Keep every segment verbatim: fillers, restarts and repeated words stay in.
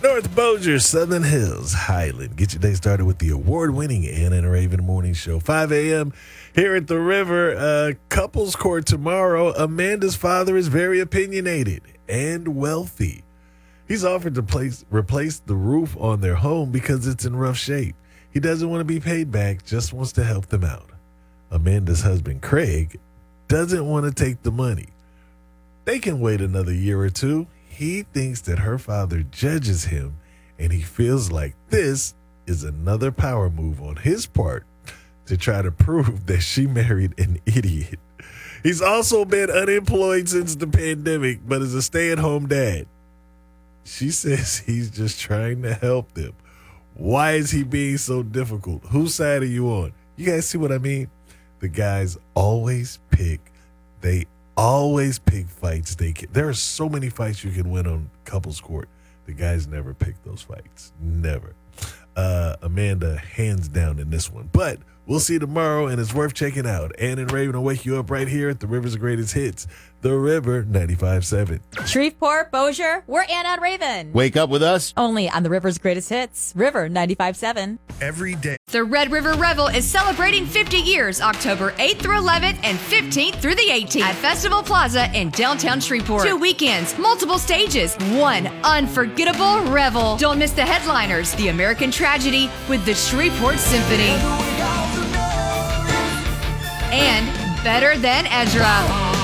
North Bossier, Southern Hills, Highland. Get your day started with the award-winning Anna and Raven Morning Show. five a.m. here at the River. Uh, couples court tomorrow. Amanda's father is very opinionated and wealthy. He's offered to place, replace the roof on their home because it's in rough shape. He doesn't want to be paid back, just wants to help them out. Amanda's husband, Craig, doesn't want to take the money. They can wait another year or two. He thinks that her father judges him, and he feels like this is another power move on his part to try to prove that she married an idiot. He's also been unemployed since the pandemic, but is a stay-at-home dad. She says he's just trying to help them. Why is he being so difficult? Whose side are you on? You guys see what I mean? The guys always pick, they always pick fights. They can, there are so many fights you can win on couples court. The guys never pick those fights. Never. Uh, Amanda, hands down in this one. But we'll see tomorrow, and it's worth checking out. Ann and Raven will wake you up right here at the River's Greatest Hits. The River ninety-five point seven. Shreveport, Bossier, we're Anna and Raven. Wake up with us. Only on the River's Greatest Hits, River ninety-five point seven. Every day. The Red River Revel is celebrating fifty years, October eighth through eleventh and fifteenth through the eighteenth at Festival Plaza in downtown Shreveport. Two weekends, multiple stages, one unforgettable revel. Don't miss the headliners, The American Tragedy with the Shreveport Symphony. And Better Than Ezra.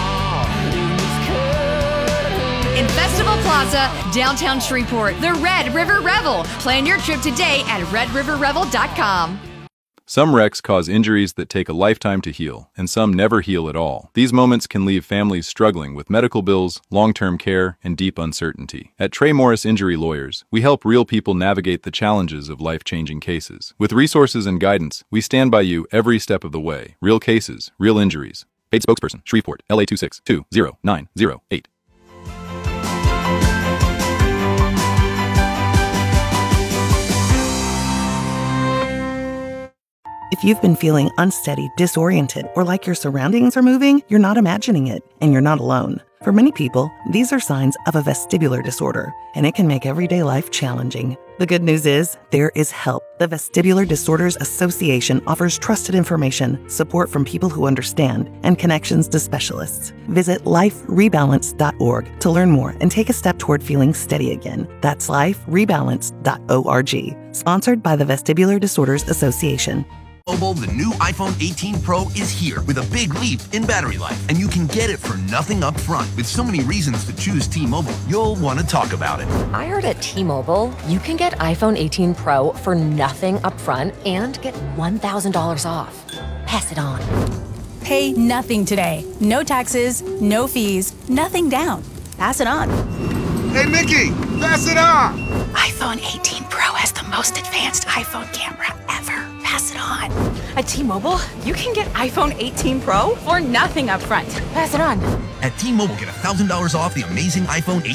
In Festival Plaza, downtown Shreveport, the Red River Revel. Plan your trip today at red river revel dot com. Some wrecks cause injuries that take a lifetime to heal, and some never heal at all. These moments can leave families struggling with medical bills, long-term care, and deep uncertainty. At Trey Morris Injury Lawyers, we help real people navigate the challenges of life-changing cases. With resources and guidance, we stand by you every step of the way. Real cases, real injuries. Paid spokesperson, Shreveport, L A two six two zero nine zero eight. If you've been feeling unsteady, disoriented, or like your surroundings are moving, you're not imagining it, and you're not alone. For many people, these are signs of a vestibular disorder, and it can make everyday life challenging. The good news is, there is help. The Vestibular Disorders Association offers trusted information, support from people who understand, and connections to specialists. Visit life rebalance dot org to learn more and take a step toward feeling steady again. That's life rebalance dot org. Sponsored by the Vestibular Disorders Association. Mobile, the new iPhone eighteen Pro is here with a big leap in battery life, and you can get it for nothing up front. With so many reasons to choose T-Mobile, you'll want to talk about it. I heard at T-Mobile, you can get iPhone eighteen Pro for nothing up front and get one thousand dollars off. Pass it on. Pay nothing today. No taxes, no fees, nothing down. Pass it on. Hey, Mickey, pass it on. iPhone eighteen Pro has the most advanced iPhone camera ever. Pass it on. At T-Mobile, you can get iPhone eighteen Pro for nothing up front. Pass it on. At T-Mobile, get one thousand dollars off the amazing iPhone